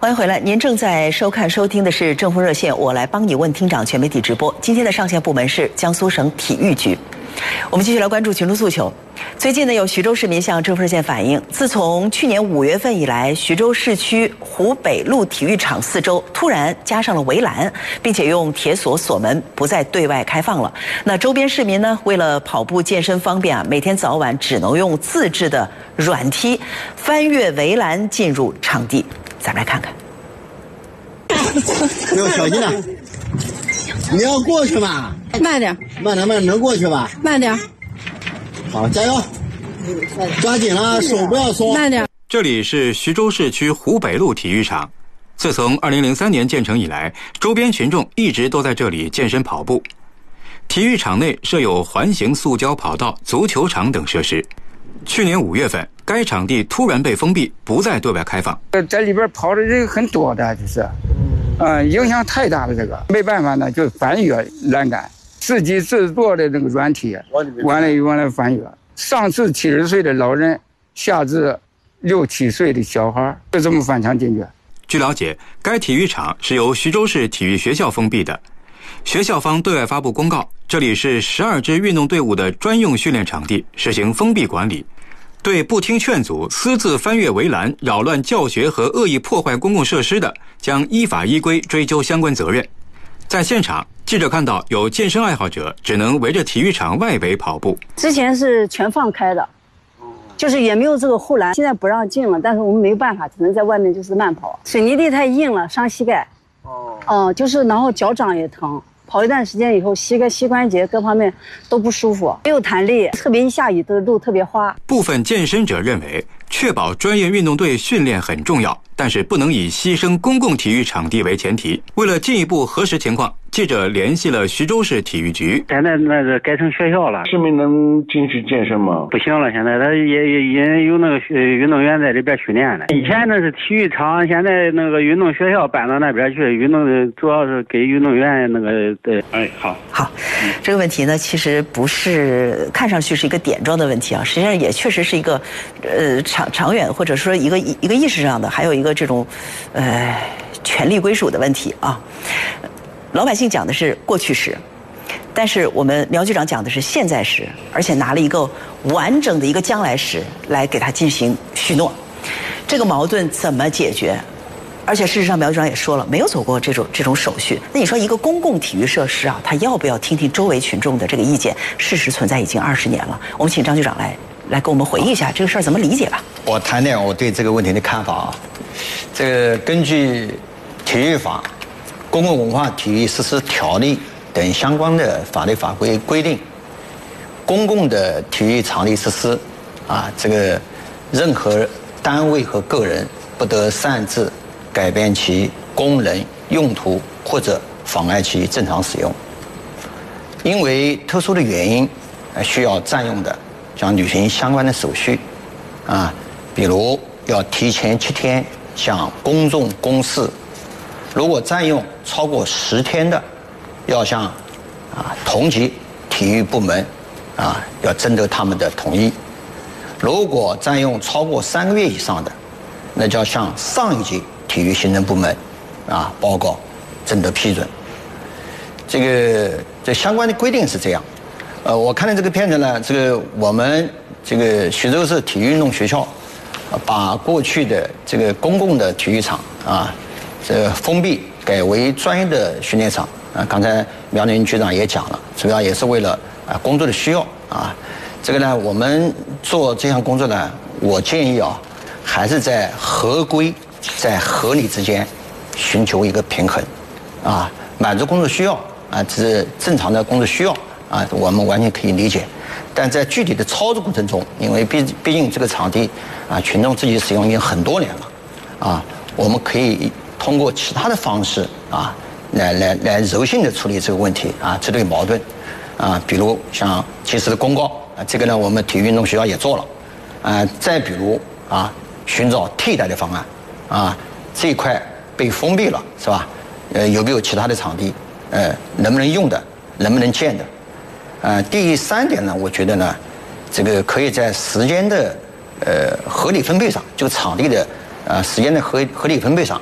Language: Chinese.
欢迎回来，您正在收听的是政风热线，我来帮你问厅长全媒体直播。今天的上线部门是江苏省体育局。我们继续来关注群众诉求。最近呢，有徐州市民向政风热线反映，自从去年5月份以来，徐州市区湖北路体育场四周突然加上了围栏，并且用铁锁锁门，不再对外开放了。那周边市民呢，为了跑步健身方便每天早晚只能用自制的软梯翻越围栏进入场地。咱们来看看。 要小心点，你要过去吗？ 慢点， 慢点，能过去吧？ 慢点。 好，加油！抓紧了，手不要松。 慢点。 这里是徐州市区湖北路体育场。自从2003年建成以来，周边群众一直都在这里健身跑步。体育场内设有环形塑胶跑道、足球场等设施。去年5月份，该场地突然被封闭，不再对外开放。 在里边跑的人很多的，就是，影响太大了。这个没办法呢，就翻越栏杆，自己制作的那个软体，完了翻越。上至70岁的老人，下至6、7岁的小孩，就这么翻墙进去。 据了解，该体育场是由徐州市体育学校封闭的。学校方对外发布公告，这里是12支运动队伍的专用训练场地，实行封闭管理。对不听劝阻、私自翻越围栏、扰乱教学和恶意破坏公共设施的，将依法依规追究相关责任。在现场，记者看到有健身爱好者只能围着体育场外围跑步。 之前是全放开的，就是也没有这个护栏，现在不让进了，但是我们没有办法，只能在外面就是慢跑。水泥地太硬了，伤膝盖。就是然后脚掌也疼。跑一段时间以后，膝关节各方面都不舒服，没有弹力，特别一下雨的路特别滑。 部分健身者认为，确保专业运动队训练很重要，但是不能以牺牲公共体育场地为前提。为了进一步核实情况，记者联系了徐州市体育局。 现在那个改成学校了， 市民能进去健身吗？ 不行了，现在他也有那个运动员在里边训练了。以前那是体育场，现在那个运动学校搬到那边去，主要是给运动员那个对。 好，这个问题呢，其实不是看上去是一个点状的问题啊，实际上也确实是一个长远或者说一个意识上的，还有一个这种权力归属的问题啊。老百姓讲的是过去时，但是我们苗局长讲的是现在时，而且拿了一个完整的一个将来时来给他进行许诺。这个矛盾怎么解决？而且事实上，苗局长也说了，没有走过这种手续。那你说一个公共体育设施啊，他要不要听听周围群众的这个意见？事实存在已经20年了。我们请张局长来给我们回忆一下这个事儿怎么理解吧。 我谈点我对这个问题的看法啊。这个根据体育法、公共文化体育实施条例等相关的法律法规规定，公共的体育场地设施这个任何单位和个人不得擅自改变其功能、用途或者妨碍其正常使用。因为特殊的原因需要占用的，将履行相关的手续比如要提前7天向公众公示。如果占用超过10天的，要向同级体育部门要征得他们的同意。如果占用超过3个月以上的，那就要向上一级体育行政部门报告，征得批准。这相关的规定是这样。我看到这个片子呢，我们徐州市体育运动学校把过去的这个公共的体育场封闭改为专业的训练场刚才苗宁局长也讲了，主要也是为了工作的需要这个呢，我们做这项工作呢，我建议还是在合规、在合理之间寻求一个平衡满足工作需要这是正常的工作需要我们完全可以理解。但在具体的操作过程中，因为毕竟这个场地群众自己使用已经很多年了我们可以通过其他的方式来柔性的处理这个问题这对矛盾比如像及时的公告这个呢，我们体育运动学校也做了再比如寻找替代的方案这一块被封闭了是吧？有没有其他的场地能不能用的，能不能建的第3点呢，我觉得呢，这个可以在时间的合理分配上，就场地的时间的合理分配上